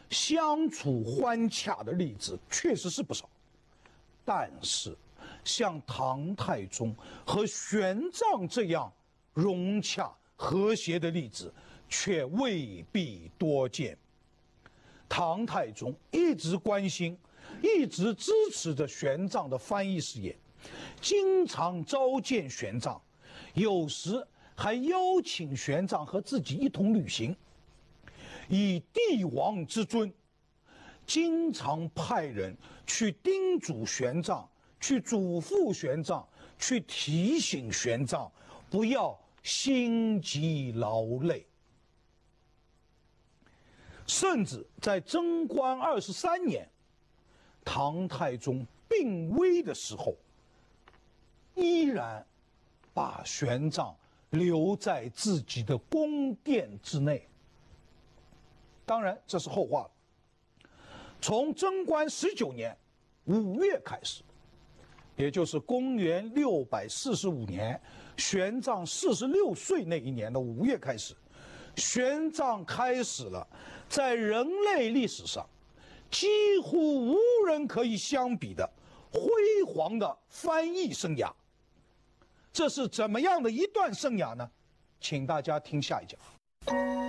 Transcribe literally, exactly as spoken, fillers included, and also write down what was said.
相处欢洽的例子确实是不少，但是像唐太宗和玄奘这样融洽和谐的例子却未必多见。唐太宗一直关心、一直支持着玄奘的翻译事业，经常召见玄奘，有时还邀请玄奘和自己一同旅行。以帝王之尊，经常派人去叮嘱玄奘，去嘱咐玄奘，去提醒玄奘不要心急劳累。甚至在贞观二十三年，唐太宗病危的时候，依然把玄奘留在自己的宫殿之内。当然，这是后话了。从贞观十九年五月开始，也就是公元六百四十五年，玄奘四十六岁那一年的五月开始，玄奘开始了在人类历史上几乎无人可以相比的辉煌的翻译生涯。这是怎么样的一段生涯呢？请大家听下一讲。